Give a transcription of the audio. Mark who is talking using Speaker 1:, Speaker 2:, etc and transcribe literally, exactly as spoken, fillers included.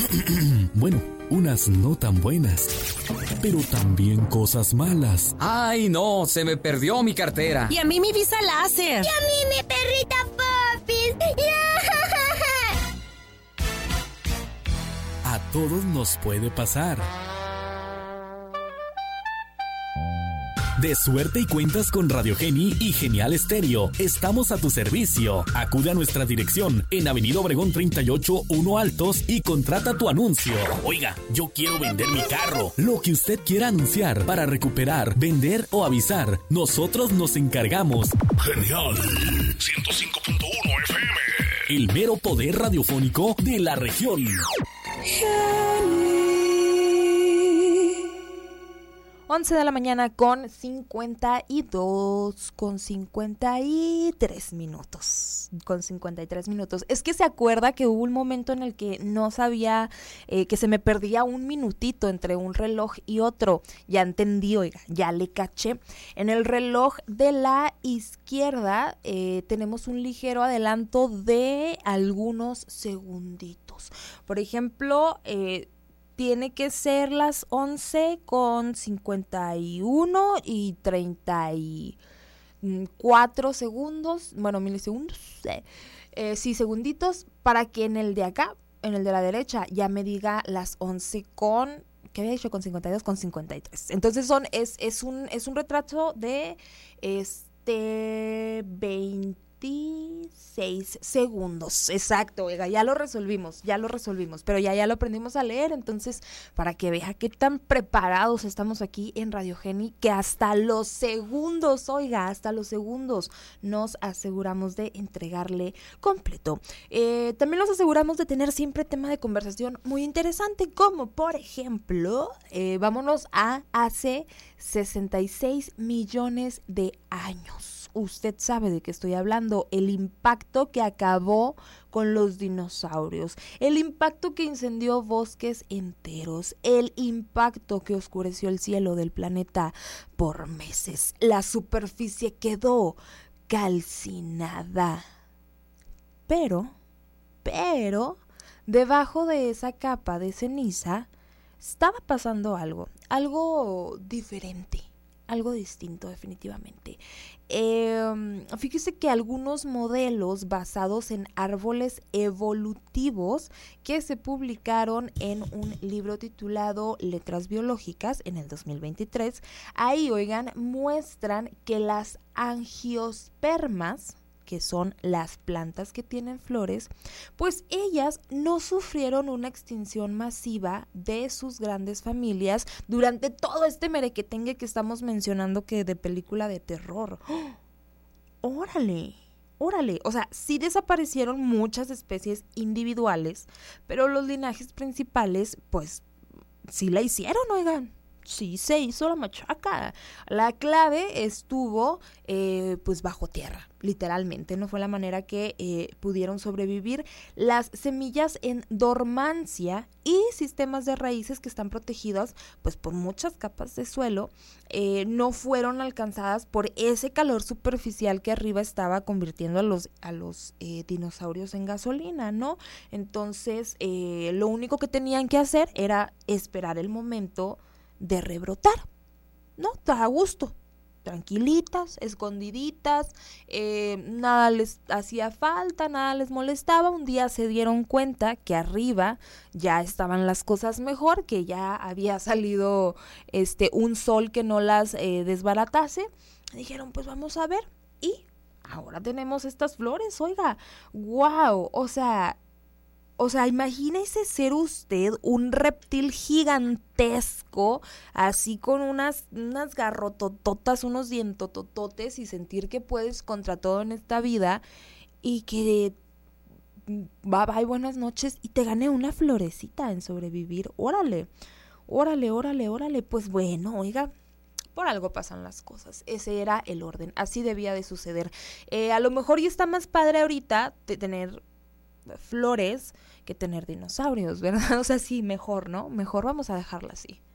Speaker 1: Bueno, unas no tan buenas, pero también cosas malas.
Speaker 2: ¡Ay, no! Se me perdió mi cartera.
Speaker 3: Y a mí mi visa láser.
Speaker 4: Y a mí mi perrita Popis.
Speaker 1: A todos nos puede pasar. De suerte y cuentas con Radio Geni y Genial Estéreo. Estamos a tu servicio. Acude a nuestra dirección en Avenida Obregón treinta y ocho, uno Altos y contrata tu anuncio. Oiga, yo quiero vender mi carro. Lo que usted quiera anunciar para recuperar, vender o avisar, nosotros nos encargamos.
Speaker 5: Genial ciento cinco punto uno F M.
Speaker 1: El mero poder radiofónico de la región.
Speaker 6: once de la mañana con cincuenta y dos, con cincuenta y tres minutos, con cincuenta y tres minutos. Es que se acuerda que hubo un momento en el que no sabía, eh, que se me perdía un minutito entre un reloj y otro. Ya entendí, oiga, ya le caché. En el reloj de la izquierda eh, tenemos un ligero adelanto de algunos segunditos. Por ejemplo, eh, tiene que ser las once con cincuenta y uno y treinta y cuatro segundos, bueno, milisegundos, eh, eh, sí, segunditos, para que en el de acá, en el de la derecha, ya me diga las once con, ¿qué había dicho? Con cincuenta y dos, con cincuenta y tres. Entonces son, es, es un, es un retraso de este veintiséis segundos, exacto, oiga, ya lo resolvimos, ya lo resolvimos, pero ya, ya lo aprendimos a leer, entonces, para que vea qué tan preparados estamos aquí en Radio Geni, que hasta los segundos, oiga, hasta los segundos nos aseguramos de entregarle completo. Eh, también nos aseguramos de tener siempre tema de conversación muy interesante, como por ejemplo, eh, vámonos a hace sesenta y seis millones de años. Usted sabe de qué estoy hablando, el impacto que acabó con los dinosaurios, el impacto que incendió bosques enteros, el impacto que oscureció el cielo del planeta por meses. La superficie quedó calcinada. Pero, pero, debajo de esa capa de ceniza estaba pasando algo, algo diferente. Algo distinto, definitivamente. Eh, fíjese que algunos modelos basados en árboles evolutivos que se publicaron en un libro titulado Letras Biológicas en el dos mil veintitrés, ahí, oigan, muestran que las angiospermas, que son las plantas que tienen flores, pues ellas no sufrieron una extinción masiva de sus grandes familias durante todo este merequetengue que estamos mencionando, que de película de terror. ¡Oh! ¡Órale! ¡Órale! O sea, sí desaparecieron muchas especies individuales, pero los linajes principales, pues, sí la hicieron, oigan. Sí, se hizo la machaca. La clave estuvo, eh, pues, bajo tierra, literalmente. No fue la manera que eh, pudieron sobrevivir las semillas en dormancia y sistemas de raíces que están protegidos, pues, por muchas capas de suelo. Eh, no fueron alcanzadas por ese calor superficial que arriba estaba convirtiendo a los, a los eh, dinosaurios en gasolina, ¿no? Entonces, eh, lo único que tenían que hacer era esperar el momento de rebrotar, ¿no? A gusto, tranquilitas, escondiditas, eh, nada les hacía falta, nada les molestaba. Un día se dieron cuenta que arriba ya estaban las cosas mejor, que ya había salido este un sol que no las eh, desbaratase. Dijeron, pues vamos a ver, y ahora tenemos estas flores, oiga, wow, o sea, O sea, imagínese ser usted un reptil gigantesco, así con unas, unas garrotototas, unos dientotototes, y sentir que puedes contra todo en esta vida, y que bye bye, buenas noches, y te gane una florecita en sobrevivir. Órale, órale, órale, órale. Pues bueno, oiga, por algo pasan las cosas. Ese era el orden, así debía de suceder. Eh, a lo mejor ya está más padre ahorita de tener flores que tener dinosaurios, ¿verdad? O sea, sí, mejor, ¿no? Mejor vamos a dejarla así.